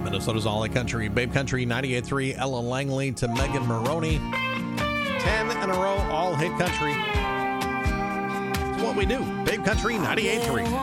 Minnesota's All Hit Country. Babe Country 98.3. Ellen Langley to Megan Maroney. 10 in a row, All Hit Country. It's what we do. Babe Country 98.3.